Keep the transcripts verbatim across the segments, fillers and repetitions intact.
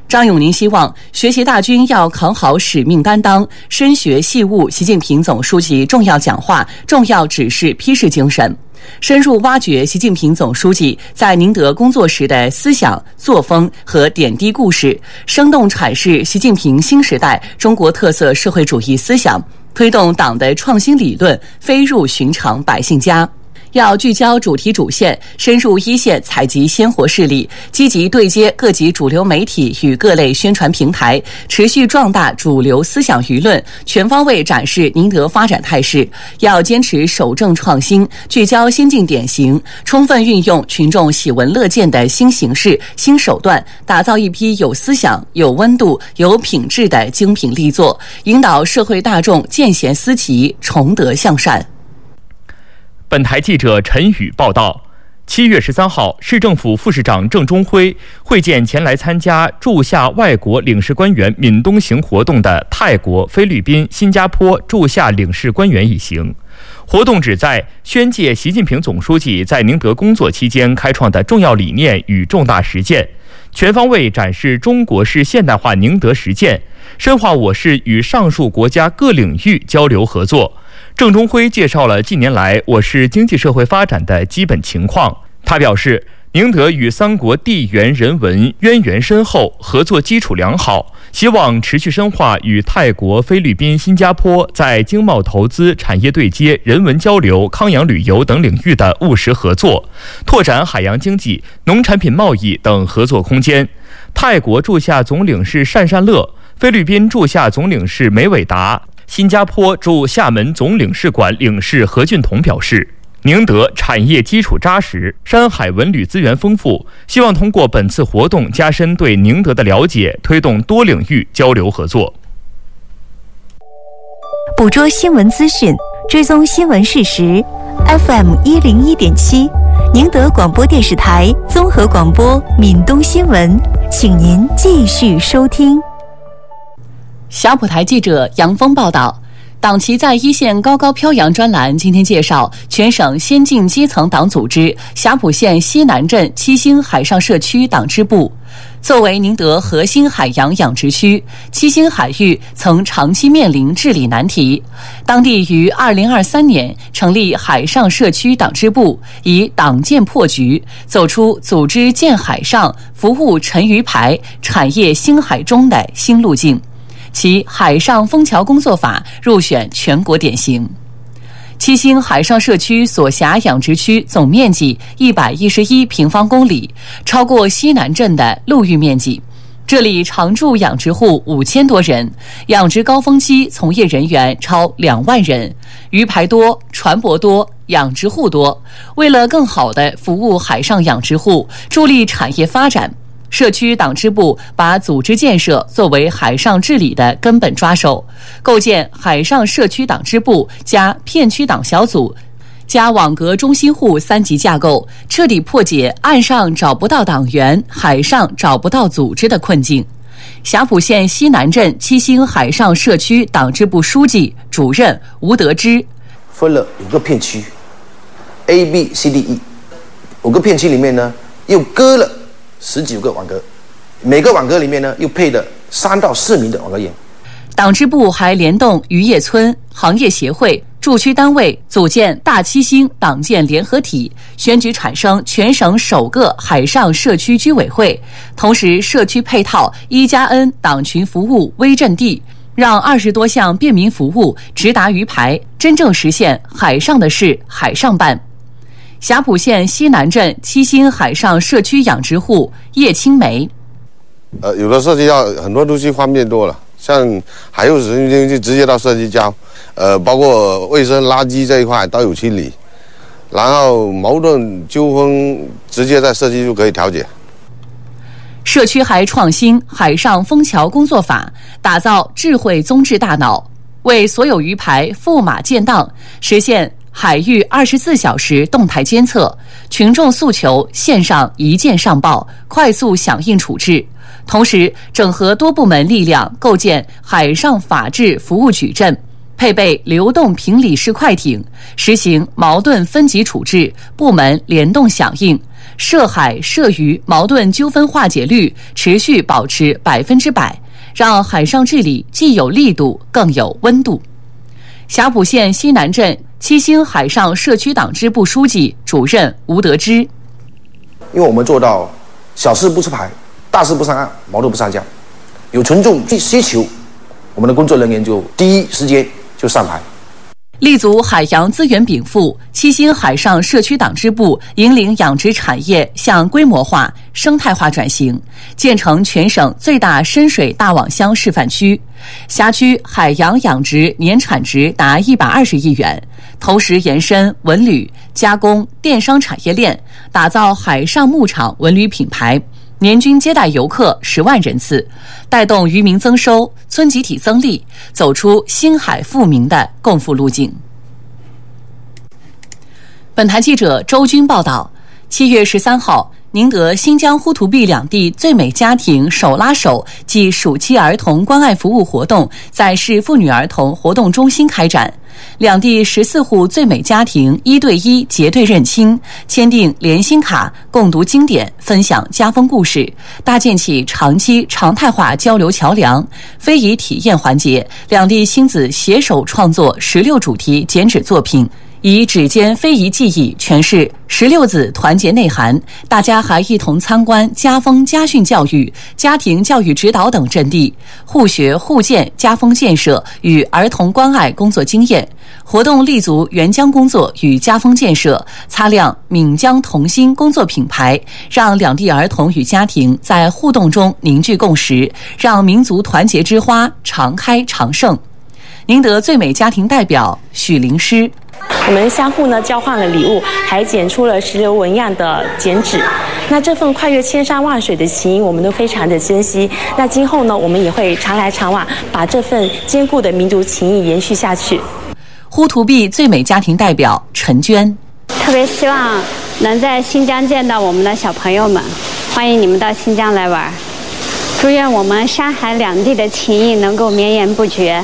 张永宁希望学习大军要扛好使命担当，深学细悟习近平总书记重要讲话、重要指示批示精神，深入挖掘习近平总书记在宁德工作时的思想、作风和点滴故事，生动阐释习近平新时代中国特色社会主义思想，推动党的创新理论飞入寻常百姓家。要聚焦主题主线，深入一线采集鲜活事例，积极对接各级主流媒体与各类宣传平台，持续壮大主流思想舆论，全方位展示宁德发展态势。要坚持守正创新，聚焦先进典型，充分运用群众喜闻乐见的新形式、新手段，打造一批有思想、有温度、有品质的精品力作，引导社会大众见贤思齐，崇德向善。 本台记者陈宇报道，七月十三号，市政府副市长郑中辉会见前来参加驻夏外国领事官员闽东行活动的泰国、菲律宾、新加坡驻夏领事官员一行。活动旨在宣介习近平总书记在宁德工作期间开创的重要理念与重大实践，全方位展示中国式现代化宁德实践，深化我市与上述国家各领域交流合作。郑中辉介绍了近年来我市经济社会发展的基本情况。他表示，宁德与三国地缘人文渊源深厚，合作基础良好，希望持续深化与泰国、菲律宾、新加坡在经贸投资、产业对接、人文交流、康养旅游等领域的务实合作，拓展海洋经济、农产品贸易等合作空间。泰国驻夏总领事单善乐、菲律宾驻夏总领事梅伟达、新加坡驻厦门总领事馆领事何俊彤表示，宁德产业基础扎实，山海文旅资源丰富，希望通过本次活动加深对宁德的了解，推动多领域交流合作。 捕捉新闻资讯，追踪新闻事实 F M 一零一点七，宁德广播电视台综合广播闽东新闻，请您继续收听。 霞浦台记者杨峰报道，党旗在一线高高飘扬专栏今天介绍全省先进基层党组织霞浦县西南镇七星海上社区党支部。作为宁德核心海洋养殖区，七星海域曾长期面临治理难题。当地于二零二三年成立海上社区党支部，以党建破局，走出组织建海上、服务沉鱼排、产业兴海中的新路径。其海上枫桥工作法入选全国典型。七星海上社区所辖养殖区总面积一百一十一平方公里，超过西南镇的陆域面积。这里常住养殖户五千多人，养殖高峰期从业人员超两万人，鱼排多，船舶多，养殖户多。为了更好地服务海上养殖户，助力产业发展，社区党支部把组织建设作为海上治理的根本抓手，构建海上社区党支部加片区党小组加网格中心户三级架构，彻底破解岸上找不到党员、海上找不到组织的困境。霞浦县西南镇七星海上社区党支部书记、主任吴德之， 分了五个片区 A B C D E， 五个片区里面呢又割了十九个网格，每个网格里面呢又配了三到四名的网格员。 党支部还联动渔业村、行业协会、驻区单位，组建大七星党建联合体，选举产生全省首个海上社区居委会。同时，社区配套一加 N 党群服务微阵地，让二十多项便民服务直达鱼排，真正实现海上的事海上办。霞浦县西南镇七星海上社区养殖户叶青梅， 呃，有的社区要很多东西方便多了，像海陆时运就直接到社区交，呃，包括卫生垃圾这一块都有清理，然后矛盾纠纷直接在社区就可以调解。 社区还创新海上枫桥工作法，打造智慧综治大脑，为所有鱼排驸马建档，实现海域二十四小时动态监测，群众诉求线上一键上报，快速响应处置。同时，整合多部门力量，构建海上法治服务矩阵，配备流动评理式快艇，实行矛盾分级处置，部门联动响应， 涉海涉渔矛盾纠纷化解率持续保持百分之百，让海上治理既有力度更有温度。霞浦县西南镇七星海上社区党支部书记主任吴德之， 因为我们做到小事不吃牌，大事不上岸，矛盾不上交，有群众需求，我们的工作人员就第一时间就上牌。 立足海洋资源禀赋，七星海上社区党支部引领养殖产业向规模化、生态化转型，建成全省最大深水大网箱示范区。辖区海洋养殖年产值达一百二十亿元，投食延伸文旅、加工、电商产业链，打造海上牧场文旅品牌。年均接待游客十万人次，带动渔民增收、村集体增利，走出兴海富民的共富路径。本台记者周军报道，七月十三号，宁德新疆呼图壁两地最美家庭手拉手暨暑期儿童关爱服务活动在市妇女儿童活动中心开展。两地十四户最美家庭一对一结对认亲，签订联心卡，共读经典，分享家风故事，搭建起长期常态化交流桥梁。非遗体验环节，两地亲子携手创作十六主题剪纸作品，以指尖非遗技艺诠释十六字团结内涵。大家还一同参观家风家训教育、家庭教育指导等阵地，互学互鉴家风建设与儿童关爱工作经验。活动立足援疆工作与家风建设，擦亮闽江同心工作品牌，让两地儿童与家庭在互动中凝聚共识，让民族团结之花常开常盛。宁德最美家庭代表许灵诗， 我们相互呢交换了礼物，还剪出了石榴纹样的剪纸。那这份跨越千山万水的情谊，我们都非常的珍惜。那今后呢，我们也会常来常往，把这份坚固的民族情谊延续下去。 呼图壁最美家庭代表陈娟， 特别希望能在新疆见到我们的小朋友们，欢迎你们到新疆来玩。祝愿我们山海两地的情谊能够绵延不绝。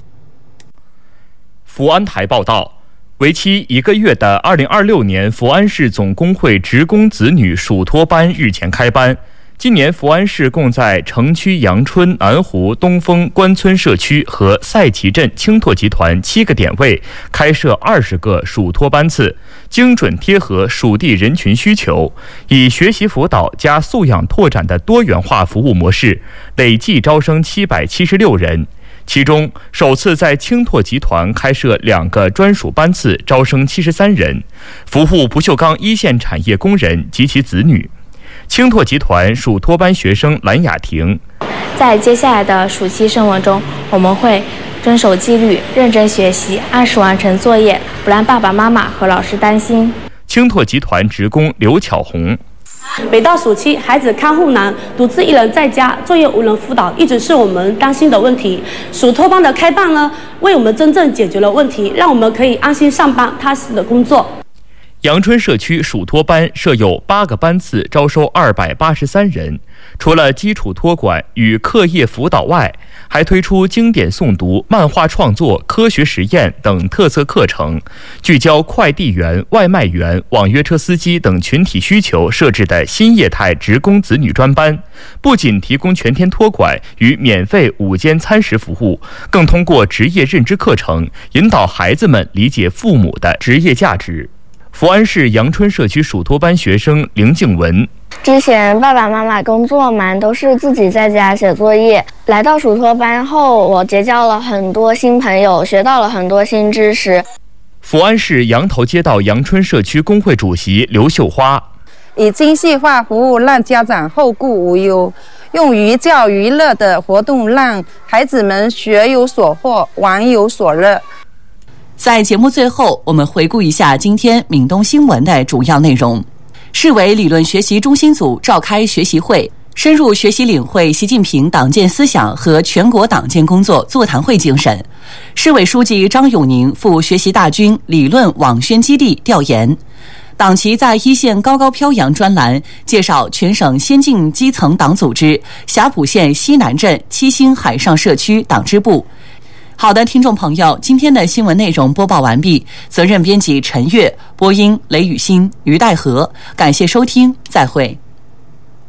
福安台报道，为期一个月的二零二六年福安市总工会职工子女属托班日前开班。今年福安市共在城区阳春、南湖、东风、关村社区和赛旗镇青拓集团七个点位开设二十个属托班次，精准贴合属地人群需求，以学习辅导加素养拓展的多元化服务模式，累计招生七百七十六人。其中，首次在青拓集团开设两个专属班次，招生七十三人，服务不锈钢一线产业工人及其子女。青拓集团属托班学生蓝雅婷， 在接下来的暑期生活中，我们会遵守纪律，认真学习，按时完成作业，不让爸爸妈妈和老师担心。 青拓集团职工刘巧红， 每到暑期，孩子看护难，独自一人在家，作业无人辅导，一直是我们担心的问题。属托班的开办呢，为我们真正解决了问题，让我们可以安心上班，踏实的工作。 阳春社区属托班设有八个班次，招收二百八十三人。除了基础托管与课业辅导外，还推出经典诵读、漫画创作、科学实验等特色课程，聚焦快递员、外卖员、网约车司机等群体需求设置的新业态职工子女专班，不仅提供全天托管与免费午间餐食服务，更通过职业认知课程引导孩子们理解父母的职业价值。福安市阳春社区属托班学生林静文， 之前爸爸妈妈工作忙，都是自己在家写作业。来到属托班后，我结交了很多新朋友，学到了很多新知识。 福安市羊头街道阳春社区工会主席刘秀花， 以精细化服务让家长后顾无忧，用寓教于乐的活动让孩子们学有所获，玩有所乐。 在节目最后，我们回顾一下今天闽东新闻的主要内容。市委理论学习中心组召开学习会，深入学习领会习近平党建思想和全国党建工作座谈会精神。市委书记张永宁赴学习大军理论网宣基地调研。党旗在一线高高飘扬专栏介绍全省先进基层党组织霞浦县西南镇七星海上社区党支部。好的，听众朋友，今天的新闻内容播报完毕，责任编辑陈悦， 播音雷雨欣、于代和，感谢收听，再会。